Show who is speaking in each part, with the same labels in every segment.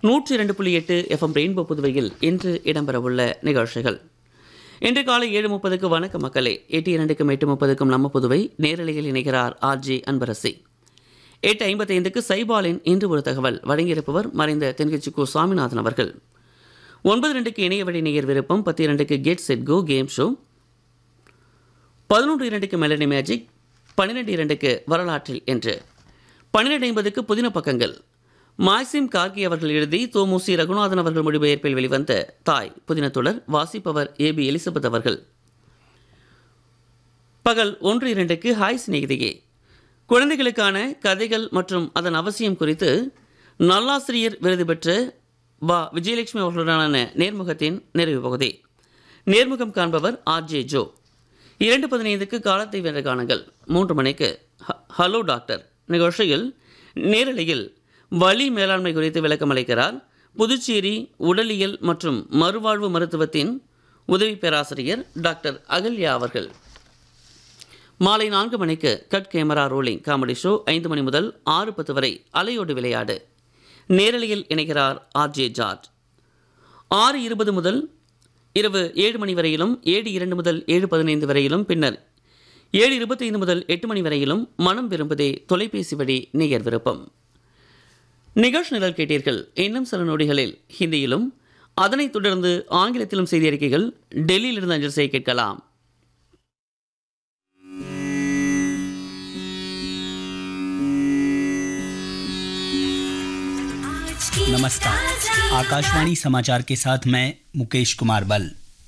Speaker 1: 102.8 FM rainbow புதுவையில் இன்று இடம்பெறவுள்ள நிகழ்ச்சிகள். இன்று காலை 7:30 வணக்க மக்களே. 8:02 8:30 நம்ம புதுவை நேரலையில் இணைகிறார் ஆர்ஜி அன்பரசி. 8:55 சைபாலின் இன்று ஒரு தகவல் வழங்கியிருப்பவர் மறைந்த தென்கட்சி கு சுவாமிநாதன் அவர்கள். 9:02 இணைய வழி நேயர் விருப்பம். 10:02 get set go game show. 11:02 melody magic. 12:02 வரலாற்றில் என்று. 12:50 புதின பக்கங்கள். மாய்சிம் கார்கி அவர்கள் எழுதி தோமுசி ரகுநாதன் அவர்கள் மொழிபெயர்ப்பில் வெளிவந்த தாய் புதின தொடர். வாசிப்பவர் ஏபி எலிசபெத் அவர்கள். பகல் 1:02 ஹாய் சிநேகிதியே. குழந்தைகளுக்கான கதைகள் மற்றும் அதன் அவசியம் குறித்து நல்லாசிரியர் விருது பெற்ற விஜயலட்சுமி அவர்களுடனான நேர்முகத்தின் நிறைவு பகுதி. நேர்முகம் காண்பவர் ஆர்ஜே ஜோ. 2:15 காலத்தை வென்ற காணுங்கள். 3 மணிக்கு ஹலோ டாக்டர் நிகழ்ச்சியில் நேரலையில் வலி மேலாண்மை குறித்து விளக்கம் அளிக்கிறார் புதுச்சேரி உடலியல் மற்றும் மறுவாழ்வு மருத்துவத்தின் உதவி பேராசிரியர் டாக்டர் அகல்யா அவர்கள். மாலை 4 மணிக்கு cut camera rolling comedy show. 5 மணி முதல் 6:10 வரை அலையோடு விளையாடு நேரலையில் இணைகிறார் ஆர்ஜே ஜார்ஜ். 6:20 முதல் இரவு 7 மணி வரையிலும், 7:02 முதல் 7:15 வரையிலும், பின்னர் 7:25 முதல் 8 மணி வரையிலும் மனம் விரும்புதே தொலைபேசி வழி நேயர் விருப்பம். நிகழ்ச்சி நிரல் கேட்டீர்கள். இன்னும் சில நொடிகளில் ஹிந்தியிலும் அதனைத் தொடர்ந்து ஆங்கிலத்திலும் செய்தி அறிக்கைகள் டெல்லியிலிருந்து அஞ்சல் செய்ய கேட்கலாம்.
Speaker 2: नमस्कार, आकाशवाणी समाचार के साथ मैं मुकेश कुमार बल।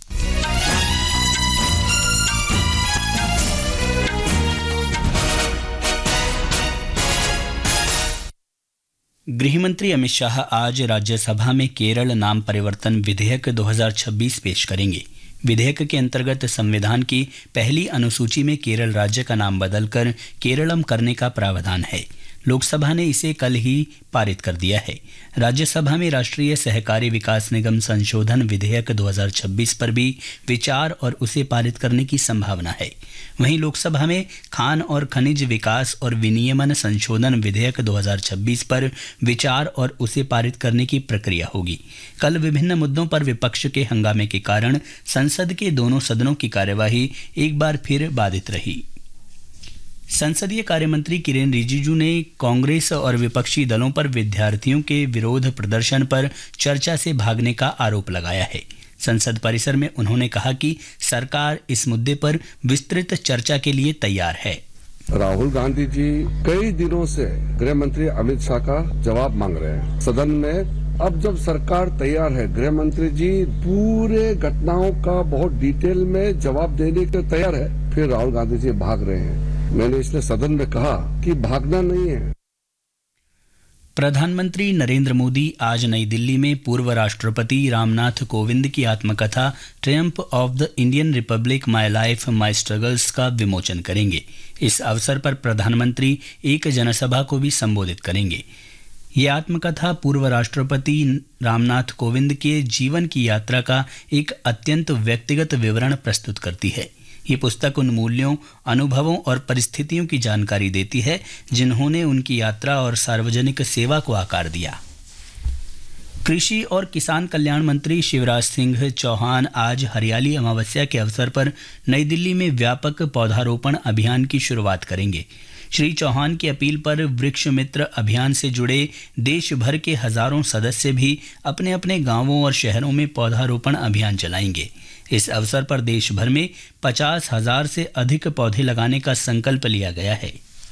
Speaker 2: गृहमंत्री अमित शाह आज राज्यसभा में केरल नाम परिवर्तन विधेयक 2026 पेश करेंगे। विधेयक के अंतर्गत संविधान की पहली अनुसूची में केरल राज्य का नाम बदलकर केरलम करने का प्रावधान है। लोकसभा ने इसे कल ही पारित कर दिया है। राज्यसभा में राष्ट्रीय सहकारी विकास निगम संशोधन विधेयक 2026 पर भी विचार और उसे पारित करने की संभावना है। वहीं लोकसभा में खान और खनिज विकास और विनियमन संशोधन विधेयक 2026 पर विचार और उसे पारित करने की प्रक्रिया होगी। कल विभिन्न मुद्दों पर विपक्ष के हंगामे के कारण संसद के दोनों सदनों की कार्यवाही एक बार फिर बाधित रही। संसदीय कार्यमंत्री किरेन रिजिजू ने कांग्रेस और विपक्षी दलों पर विद्यार्थियों के विरोध प्रदर्शन पर चर्चा से भागने का आरोप लगाया है। संसद परिसर में उन्होंने कहा कि सरकार इस मुद्दे पर विस्तृत चर्चा के लिए तैयार है।
Speaker 3: राहुल गांधी जी कई दिनों से गृह मंत्री अमित शाह का जवाब मांग रहे हैं सदन में। अब जब सरकार तैयार है, गृह मंत्री जी पूरे घटनाओं का बहुत डिटेल में जवाब देने के तैयार है, फिर राहुल गांधी जी भाग रहे हैं। मैंने इसलिए सदन में कहा कि भागना नहीं है।
Speaker 2: प्रधानमंत्री नरेंद्र मोदी आज नई दिल्ली में पूर्व राष्ट्रपति रामनाथ कोविंद की आत्मकथा Triumph of the Indian Republic my life my struggles का विमोचन करेंगे। इस अवसर पर प्रधानमंत्री एक जनसभा को भी संबोधित करेंगे। ये आत्मकथा पूर्व राष्ट्रपति रामनाथ कोविंद के जीवन की यात्रा का एक अत्यंत व्यक्तिगत विवरण प्रस्तुत करती है। ये पुस्तक उन मूल्यों, अनुभवों और परिस्थितियों की जानकारी देती है जिन्होंने उनकी यात्रा और सार्वजनिक सेवा को आकार दिया। कृषि और किसान कल्याण मंत्री शिवराज सिंह चौहान आज हरियाली अमावस्या के अवसर पर नई दिल्ली में व्यापक पौधारोपण अभियान की शुरुआत करेंगे। श्री चौहान की अपील पर वृक्ष मित्र अभियान से जुड़े देश भर के हजारों सदस्य भी अपने अपने गांवों और शहरों में पौधारोपण अभियान चलाएंगे। इस अवसर पर देश भर में 50,000 से अधिक पौधे लगाने का संकल्प लिया गया है।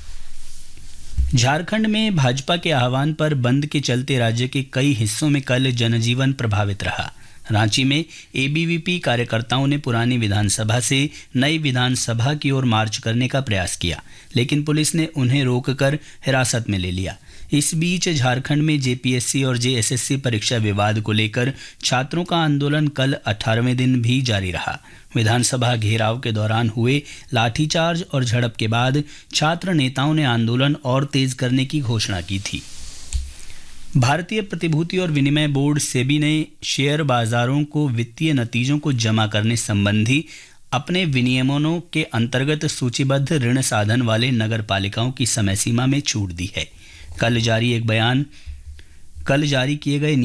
Speaker 2: झारखंड में भाजपा के आह्वान पर बंद के चलते राज्य के कई हिस्सों में कल जनजीवन प्रभावित रहा। रांची में एबीवीपी कार्यकर्ताओं ने पुरानी विधानसभा से नई विधानसभा की ओर मार्च करने का प्रयास किया, लेकिन पुलिस ने उन्हें रोककर हिरासत में ले लिया। इस बीच झारखंड में जेपीएससी और जेएसएससी परीक्षा विवाद को लेकर छात्रों का आंदोलन कल 18वें दिन भी जारी रहा। विधानसभा घेराव के दौरान हुए लाठीचार्ज और झड़प के बाद छात्र नेताओं ने आंदोलन और तेज करने की घोषणा की थी। भारतीय प्रतिभूति और विनिमय बोर्ड सेबी ने शेयर बाजारों को वित्तीय नतीजों को जमा करने संबंधी अपने विनियमनों के अंतर्गत सूचीबद्ध ऋण साधन वाले नगर पालिकाओं की समय सीमा में छूट दी है। कल जारी किए गए